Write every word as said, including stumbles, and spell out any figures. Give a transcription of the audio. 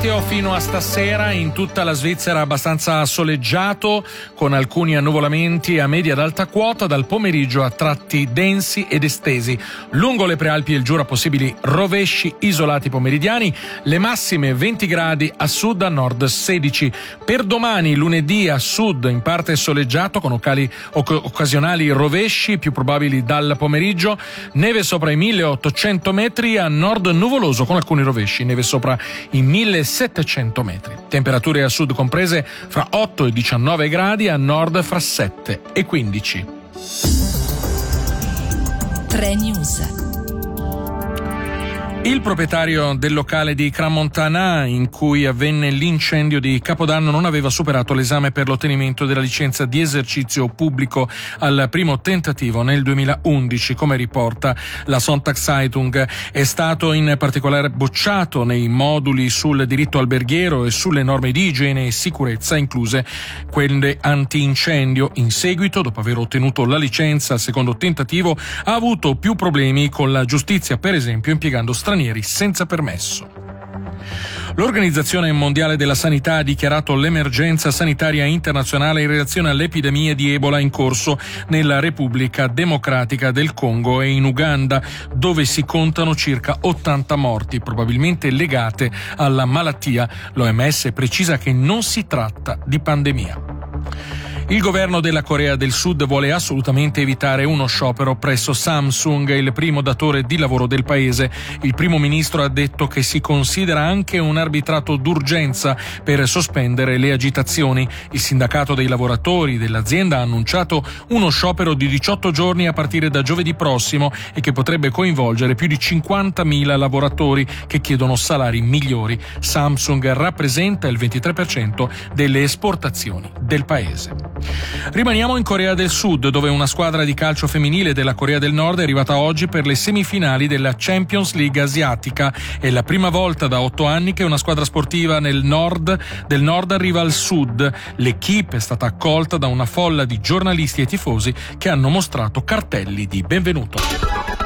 meteo fino a stasera in tutta la Svizzera abbastanza soleggiato, con alcuni annuvolamenti a media ad alta quota, dal pomeriggio a tratti densi ed estesi. Lungo le prealpi e il Giura possibili rovesci isolati pomeridiani, le massime venti gradi a sud, a nord sedici. Per domani lunedì a sud in parte soleggiato con ocali, oc- occasionali rovesci più probabili dal pomeriggio, neve sopra i milleottocento metri, a nord nuvoloso con alcuni rovesci, neve sopra i millesettecento metri. Temperature a sud comprese fra otto e diciannove gradi, a nord fra sette e quindici. tre News. Il proprietario del locale di Crans-Montana in cui avvenne l'incendio di Capodanno non aveva superato l'esame per l'ottenimento della licenza di esercizio pubblico al primo tentativo nel duemilaundici, come riporta la Sonntagszeitung. È stato in particolare bocciato nei moduli sul diritto alberghiero e sulle norme di igiene e sicurezza, incluse quelle antincendio. In seguito, dopo aver ottenuto la licenza al secondo tentativo, ha avuto più problemi con la giustizia, per esempio impiegando stranieri senza permesso. L'Organizzazione Mondiale della Sanità ha dichiarato l'emergenza sanitaria internazionale in relazione all'epidemia di Ebola in corso nella Repubblica Democratica del Congo e in Uganda, dove si contano circa ottanta morti, probabilmente legate alla malattia. L'O M S precisa che non si tratta di pandemia. Il governo della Corea del Sud vuole assolutamente evitare uno sciopero presso Samsung, il primo datore di lavoro del paese. Il primo ministro ha detto che si considera anche un arbitrato d'urgenza per sospendere le agitazioni. Il sindacato dei lavoratori dell'azienda ha annunciato uno sciopero di diciotto giorni a partire da giovedì prossimo e che potrebbe coinvolgere più di cinquantamila lavoratori che chiedono salari migliori. Samsung rappresenta il ventitré per cento delle esportazioni del paese. Rimaniamo in Corea del Sud, dove una squadra di calcio femminile della Corea del Nord è arrivata oggi per le semifinali della Champions League asiatica. È la prima volta da otto anni che una squadra sportiva nel nord del nord arriva al sud. L'equipe è stata accolta da una folla di giornalisti e tifosi che hanno mostrato cartelli di benvenuto.